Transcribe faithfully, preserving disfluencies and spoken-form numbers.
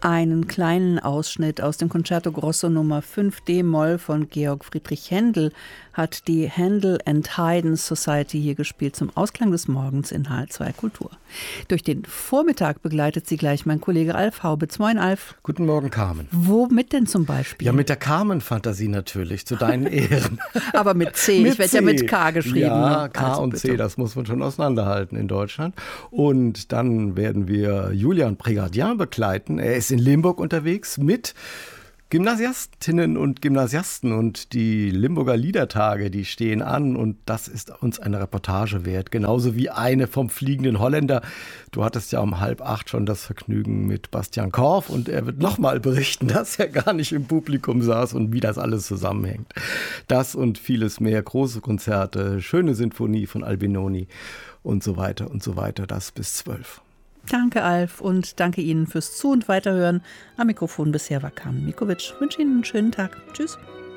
Einen kleinen Ausschnitt aus dem Concerto Grosso Nummer fünf D-Moll von Georg Friedrich Händel hat die Händel and Haydn Society hier gespielt zum Ausklang des Morgens in H L zwei Kultur. Durch den Vormittag begleitet sie gleich mein Kollege Alf Haubitz. Moin Alf. Guten Morgen, Carmen. Womit denn zum Beispiel? Ja, mit der Carmen-Fantasie natürlich, zu deinen Ehren. Aber mit C, mit ich werde C. ja mit K geschrieben. Ja, ne? K also und bitte. C, das muss man schon auseinanderhalten in Deutschland. Und dann werden wir Julian Prégardien begleiten. Er ist in Limburg unterwegs mit Gymnasiastinnen und Gymnasiasten, und die Limburger Liedertage, die stehen an, und das ist uns eine Reportage wert. Genauso wie eine vom Fliegenden Holländer. Du hattest ja um halb acht schon das Vergnügen mit Bastian Korf, und er wird nochmal berichten, dass er gar nicht im Publikum saß und wie das alles zusammenhängt. Das und vieles mehr, große Konzerte, schöne Sinfonie von Albinoni und so weiter und so weiter, das bis zwölf. Danke, Alf, und danke Ihnen fürs Zu- und Weiterhören. Am Mikrofon bisher war Carmen Mikovic. Ich wünsche Ihnen einen schönen Tag. Tschüss.